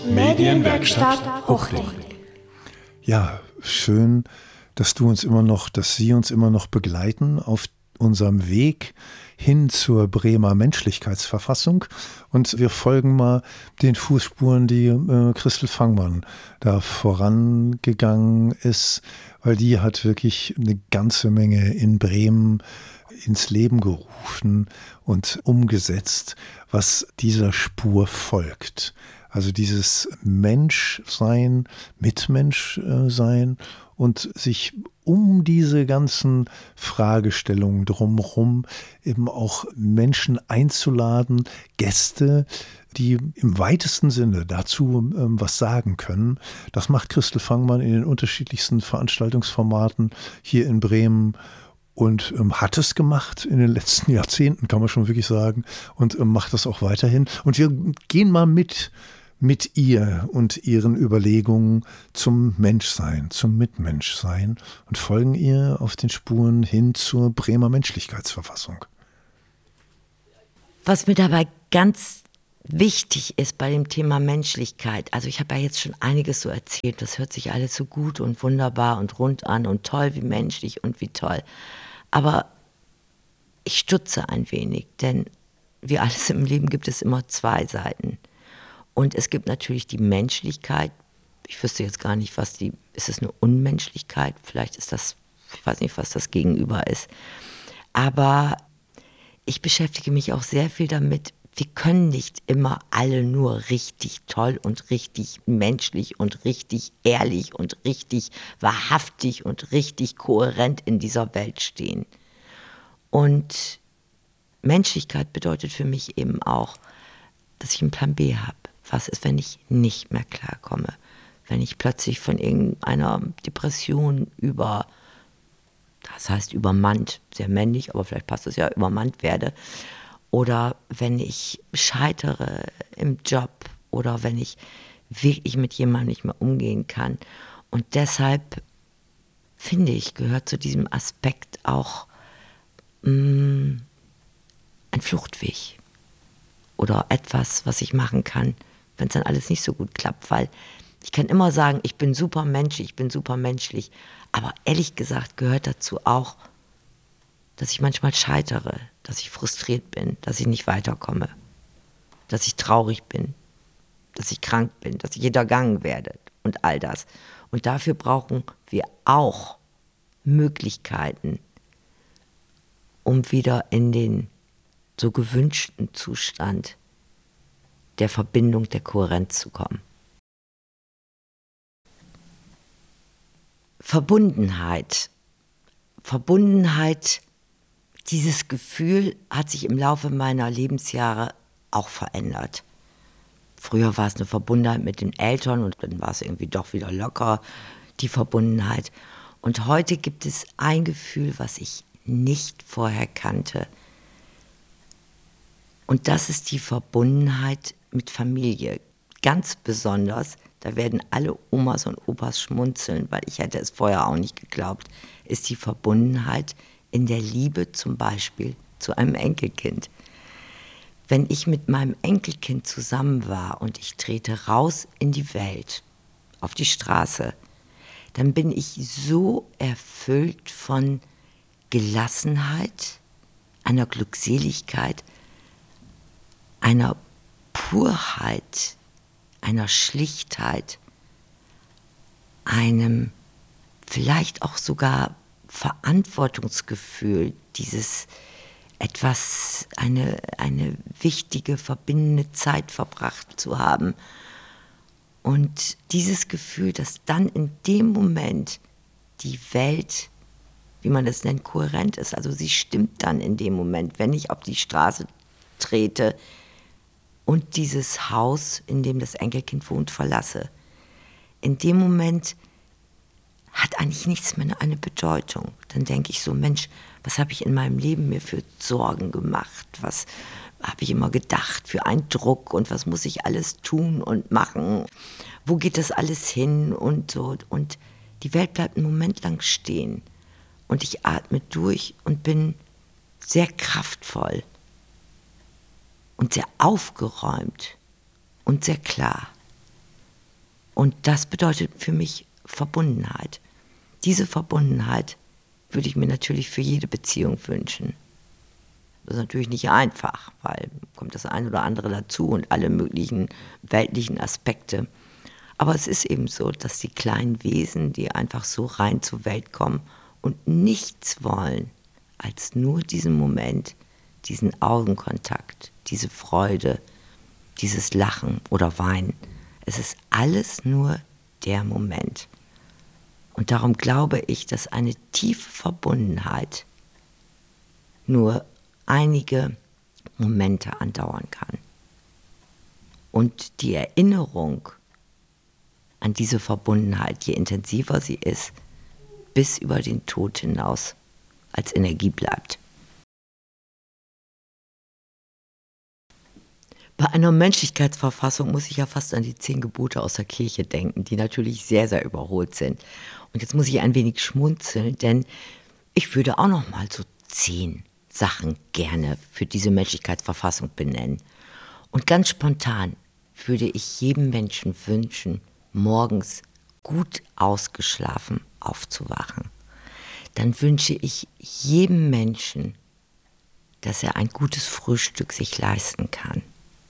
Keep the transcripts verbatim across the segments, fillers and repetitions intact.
Medienwerkstatt Huchting. Ja, schön, dass du uns immer noch, dass Sie uns immer noch begleiten auf unserem Weg hin zur Bremer Menschlichkeitsverfassung. Und wir folgen mal den Fußspuren, die äh, Christel Fangmann da vorangegangen ist, weil die hat wirklich eine ganze Menge in Bremen ins Leben gerufen und umgesetzt, was dieser Spur folgt. Also dieses Menschsein, Mitmenschsein und sich um diese ganzen Fragestellungen drumherum eben auch Menschen einzuladen, Gäste, die im weitesten Sinne dazu ähm, was sagen können. Das macht Christel Fangmann in den unterschiedlichsten Veranstaltungsformaten hier in Bremen und ähm, hat es gemacht in den letzten Jahrzehnten, kann man schon wirklich sagen, und ähm, macht das auch weiterhin. Und wir gehen mal mit mit ihr und ihren Überlegungen zum Menschsein, zum Mitmenschsein und folgen ihr auf den Spuren hin zur Bremer Menschlichkeitsverfassung. Was mir dabei ganz wichtig ist bei dem Thema Menschlichkeit, also ich habe ja jetzt schon einiges so erzählt, das hört sich alles so gut und wunderbar und rund an und toll, wie menschlich und wie toll. Aber ich stutze ein wenig, denn wie alles im Leben gibt es immer zwei Seiten. Und es gibt natürlich die Menschlichkeit. Ich wüsste jetzt gar nicht, was die, ist es eine Unmenschlichkeit? Vielleicht ist das, ich weiß nicht, was das Gegenüber ist. Aber ich beschäftige mich auch sehr viel damit, wir können nicht immer alle nur richtig toll und richtig menschlich und richtig ehrlich und richtig wahrhaftig und richtig kohärent in dieser Welt stehen. Und Menschlichkeit bedeutet für mich eben auch, dass ich einen Plan B habe. Was ist, wenn ich nicht mehr klarkomme? Wenn ich plötzlich von irgendeiner Depression über, das heißt übermannt, sehr männlich, aber vielleicht passt es ja, übermannt werde. Oder wenn ich scheitere im Job oder wenn ich wirklich mit jemandem nicht mehr umgehen kann. Und deshalb finde ich, gehört zu diesem Aspekt auch mh, ein Fluchtweg. Oder etwas, was ich machen kann, wenn es dann alles nicht so gut klappt, weil ich kann immer sagen, ich bin super menschlich, ich bin super menschlich, aber ehrlich gesagt gehört dazu auch, dass ich manchmal scheitere, dass ich frustriert bin, dass ich nicht weiterkomme, dass ich traurig bin, dass ich krank bin, dass ich hintergangen werde und all das. Und dafür brauchen wir auch Möglichkeiten, um wieder in den so gewünschten Zustand der Verbindung, der Kohärenz zu kommen. Verbundenheit. Verbundenheit, dieses Gefühl hat sich im Laufe meiner Lebensjahre auch verändert. Früher war es eine Verbundenheit mit den Eltern und dann war es irgendwie doch wieder locker, die Verbundenheit. Und heute gibt es ein Gefühl, was ich nicht vorher kannte. Und das ist die Verbundenheit mit Familie. Ganz besonders, da werden alle Omas und Opas schmunzeln, weil ich hätte es vorher auch nicht geglaubt, ist die Verbundenheit in der Liebe zum Beispiel zu einem Enkelkind. Wenn ich mit meinem Enkelkind zusammen war und ich trete raus in die Welt, auf die Straße, dann bin ich so erfüllt von Gelassenheit, einer Glückseligkeit, einer Purheit, einer Schlichtheit, einem vielleicht auch sogar Verantwortungsgefühl, dieses etwas, eine, eine wichtige, verbindende Zeit verbracht zu haben. Und dieses Gefühl, dass dann in dem Moment die Welt, wie man das nennt, kohärent ist, also sie stimmt dann in dem Moment, wenn ich auf die Straße trete, und dieses Haus, in dem das Enkelkind wohnt, verlasse. In dem Moment hat eigentlich nichts mehr eine Bedeutung. Dann denke ich so, Mensch, was habe ich in meinem Leben mir für Sorgen gemacht? Was habe ich immer gedacht für einen Druck und was muss ich alles tun und machen? Wo geht das alles hin und so? Und die Welt bleibt einen Moment lang stehen. Und ich atme durch und bin sehr kraftvoll. Und sehr aufgeräumt und sehr klar. Und das bedeutet für mich Verbundenheit. Diese Verbundenheit würde ich mir natürlich für jede Beziehung wünschen. Das ist natürlich nicht einfach, weil kommt das eine oder andere dazu und alle möglichen weltlichen Aspekte. Aber es ist eben so, dass die kleinen Wesen, die einfach so rein zur Welt kommen und nichts wollen, als nur diesen Moment, diesen Augenkontakt, diese Freude, dieses Lachen oder Weinen. Es ist alles nur der Moment. Und darum glaube ich, dass eine tiefe Verbundenheit nur einige Momente andauern kann. Und die Erinnerung an diese Verbundenheit, je intensiver sie ist, bis über den Tod hinaus als Energie bleibt. Bei einer Menschlichkeitsverfassung muss ich ja fast an die zehn Gebote aus der Kirche denken, die natürlich sehr, sehr überholt sind. Und jetzt muss ich ein wenig schmunzeln, denn ich würde auch noch mal so zehn Sachen gerne für diese Menschlichkeitsverfassung benennen. Und ganz spontan würde ich jedem Menschen wünschen, morgens gut ausgeschlafen aufzuwachen. Dann wünsche ich jedem Menschen, dass er ein gutes Frühstück sich leisten kann.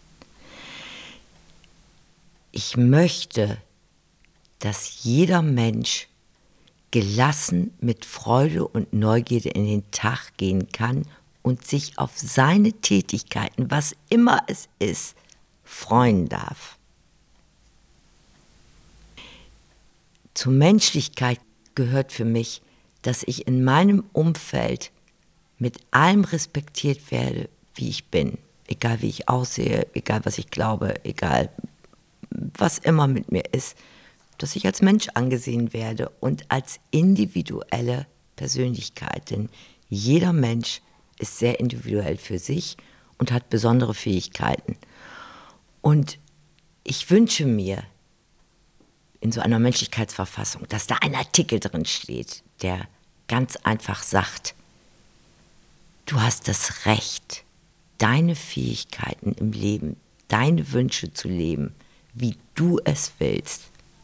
Ich möchte, dass jeder Mensch gelassen mit Freude und Neugierde in den Tag gehen kann und sich auf seine Tätigkeiten, was immer es ist, freuen darf. Zur Menschlichkeit gehört für mich, dass ich in meinem Umfeld mit allem respektiert werde, wie ich bin. Egal wie ich aussehe, egal was ich glaube, egal was immer mit mir ist, dass ich als Mensch angesehen werde und als individuelle Persönlichkeit. Denn jeder Mensch ist sehr individuell für sich und hat besondere Fähigkeiten. Und ich wünsche mir in so einer Menschlichkeitsverfassung, dass da ein Artikel drin steht, der ganz einfach sagt, du hast das Recht, deine Fähigkeiten im Leben, deine Wünsche zu leben, wie du es willst.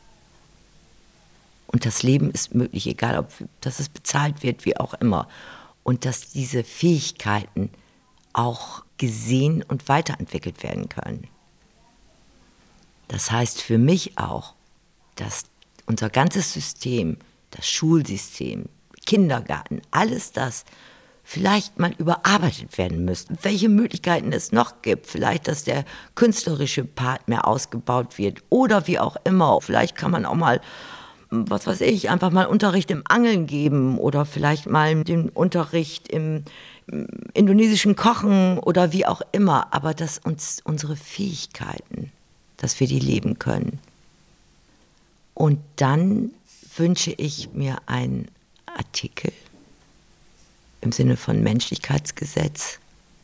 Und das Leben ist möglich, egal ob dass es bezahlt wird, wie auch immer. Und dass diese Fähigkeiten auch gesehen und weiterentwickelt werden können. Das heißt für mich auch, dass unser ganzes System, das Schulsystem, Kindergarten, alles das vielleicht mal überarbeitet werden müsste. Welche Möglichkeiten es noch gibt. Vielleicht, dass der künstlerische Part mehr ausgebaut wird oder wie auch immer. Vielleicht kann man auch mal, was weiß ich, einfach mal Unterricht im Angeln geben oder vielleicht mal den Unterricht im, im indonesischen Kochen oder wie auch immer. Aber dass uns unsere Fähigkeiten, dass wir die leben können. Und dann wünsche ich mir einen Artikel im Sinne von Menschlichkeitsgesetz,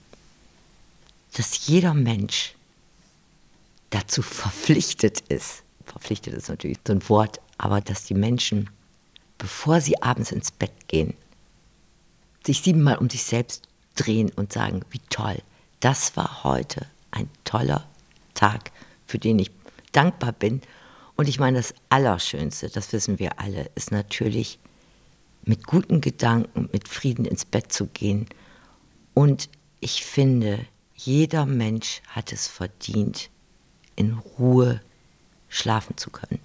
dass jeder Mensch dazu verpflichtet ist, verpflichtet ist natürlich so ein Wort, aber dass die Menschen, bevor sie abends ins Bett gehen, sich siebenmal um sich selbst drehen und sagen, wie toll, das war heute ein toller Tag, für den ich dankbar bin. Und ich meine, das Allerschönste, das wissen wir alle, ist natürlich, mit guten Gedanken, mit Frieden ins Bett zu gehen. Und ich finde, jeder Mensch hat es verdient, in Ruhe schlafen zu können.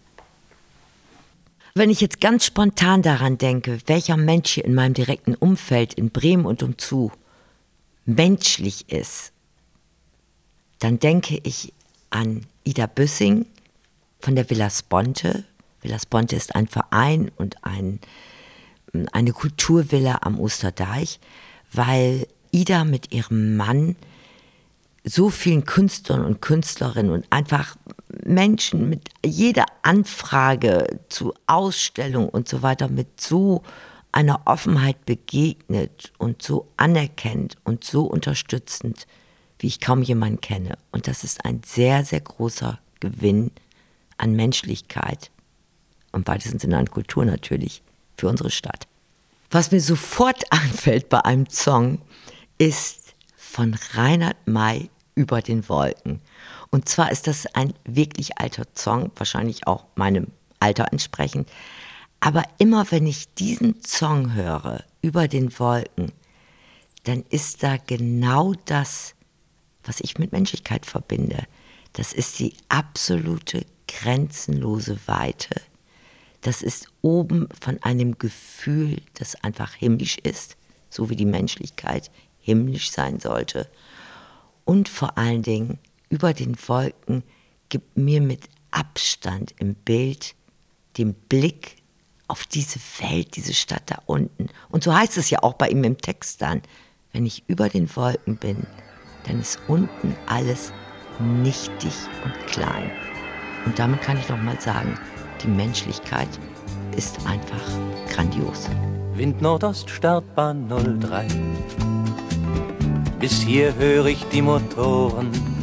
Wenn ich jetzt ganz spontan daran denke, welcher Mensch hier in meinem direkten Umfeld in Bremen und umzu menschlich ist, dann denke ich an Ida Büssing von der Villa Sponte. Villa Sponte ist ein Verein und ein eine Kulturvilla am Osterdeich, weil Ida mit ihrem Mann so vielen Künstlern und Künstlerinnen und einfach Menschen mit jeder Anfrage zu Ausstellung und so weiter mit so einer Offenheit begegnet und so anerkennt und so unterstützend, wie ich kaum jemanden kenne. Und das ist ein sehr, sehr großer Gewinn an Menschlichkeit und weitesten Sinne an Kultur natürlich für unsere Stadt. Was mir sofort einfällt bei einem Song, ist von Reinhard May Über den Wolken. Und zwar ist das ein wirklich alter Song, wahrscheinlich auch meinem Alter entsprechend. Aber immer wenn ich diesen Song höre, Über den Wolken, dann ist da genau das, was ich mit Menschlichkeit verbinde. Das ist die absolute, grenzenlose Weite. Das ist oben von einem Gefühl, das einfach himmlisch ist, so wie die Menschlichkeit himmlisch sein sollte. Und vor allen Dingen, über den Wolken gibt mir mit Abstand im Bild den Blick auf diese Welt, diese Stadt da unten. Und so heißt es ja auch bei ihm im Text dann, wenn ich über den Wolken bin, dann ist unten alles nichtig und klein. Und damit kann ich noch mal sagen, die Menschlichkeit ist einfach grandios. Wind Nordost, Startbahn null drei. Bis hier höre ich die Motoren